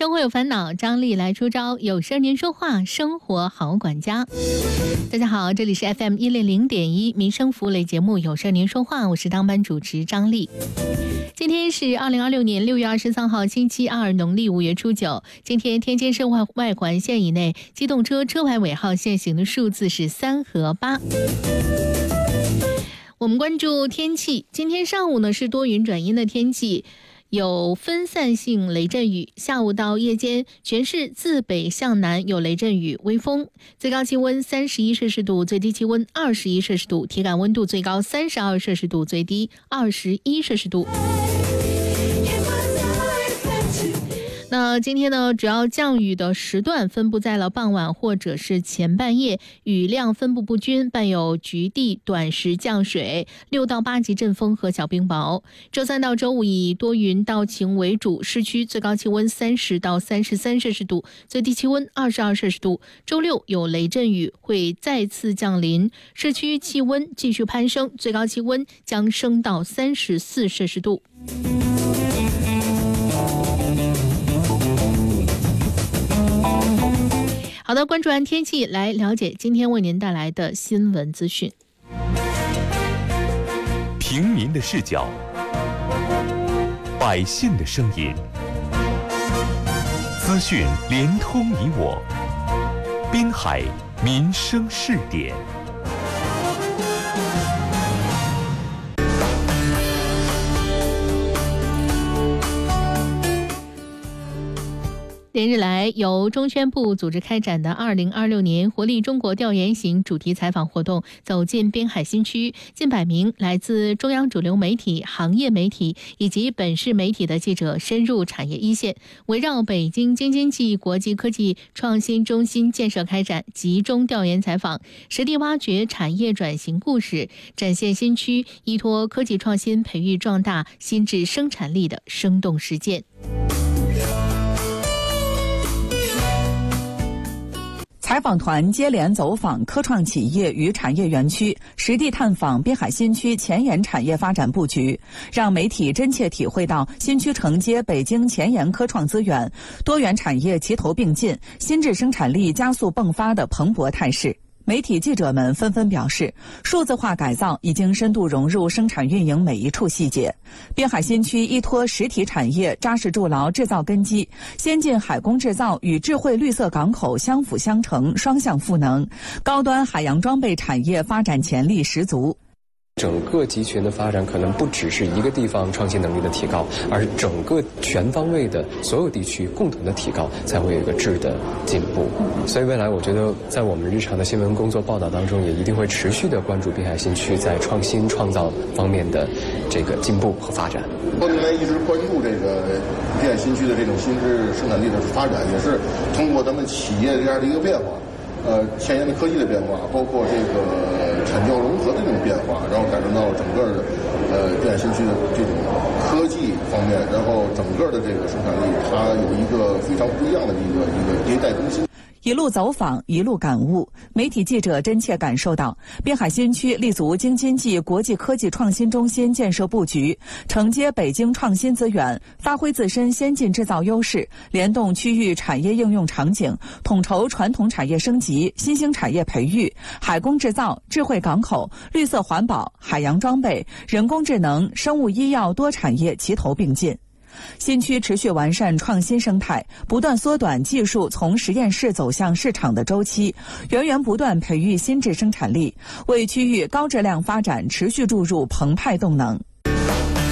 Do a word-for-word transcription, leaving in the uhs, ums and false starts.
生活有烦恼，张丽来出招，有事您说话，生活好管家。大家好，这里是 F M 一零零点一民生服务类节目，有事您说话，我是当班主持张丽。今天是二零二六年六月二十三号，星期二，农历五月初九。今天天津市外外环线以内机动车车牌尾号限行的数字是三和八。我们关注天气，今天上午呢是多云转阴的天气，有分散性雷阵雨，下午到夜间全市自北向南有雷阵雨微风，最高气温三十一摄氏度，最低气温二十一摄氏度，体感温度最高三十二摄氏度，最低二十一摄氏度。那今天呢，主要降雨的时段分布在了傍晚或者是前半夜，雨量分布不均，伴有局地短时降水，六到八级阵风和小冰雹。周三到周五以多云到晴为主，市区最高气温三十到三十三摄氏度，最低气温二十二摄氏度。周六有雷阵雨会再次降临，市区气温继续攀升，最高气温将升到三十四摄氏度。好的，关注完天气，来了解今天为您带来的新闻资讯。 平民的视角，百姓的声音，资讯连通你我，滨海民生视点。连日来，由中宣部组织开展的二零二六年活力中国调研型主题采访活动走进滨海新区，近百名来自中央主流媒体、行业媒体以及本市媒体的记者深入产业一线，围绕北京京津冀国际科技创新中心建设开展集中调研采访，实地挖掘产业转型故事，展现新区依托科技创新培育壮大新质生产力的生动实践。 采访团接连走访科创企业与产业园区，实地探访滨海新区前沿产业发展布局，让媒体真切体会到新区承接北京前沿科创资源，多元产业齐头并进，新质生产力加速迸发的蓬勃态势。媒体记者们纷纷表示，数字化改造已经深度融入生产运营每一处细节。滨海新区依托实体产业扎实筑牢制造根基，先进海工制造与智慧绿色港口相辅相成，双向赋能，高端海洋装备产业发展潜力十足。 整个集群的发展可能不只是一个地方创新能力的提高，而是整个全方位的所有地区共同的提高，才会有一个质的进步。所以未来我觉得在我们日常的新闻工作报道当中，也一定会持续的关注滨海新区在创新创造方面的这个进步和发展。 多年来一直关注这个滨海新区的这种新质生产力的发展，也是通过咱们企业这样的一个变化，呃，前沿的科技的变化，包括这个产教融合的这种变化，然后改善到整个的呃滨海新区的这种科技方面，然后整个的这个生产力，它有一个非常不一样的一个一个迭代更新。 一路走访，一路感悟，媒体记者真切感受到，滨海新区立足京津冀国际科技创新中心建设布局，承接北京创新资源，发挥自身先进制造优势，联动区域产业应用场景，统筹传统产业升级、新兴产业培育、海工制造、智慧港口、绿色环保、海洋装备、人工智能、生物医药多产业齐头并进。新区持续完善创新生态，不断缩短技术从实验室走向市场的周期，源源不断培育新质生产力，为区域高质量发展持续注入澎湃动能。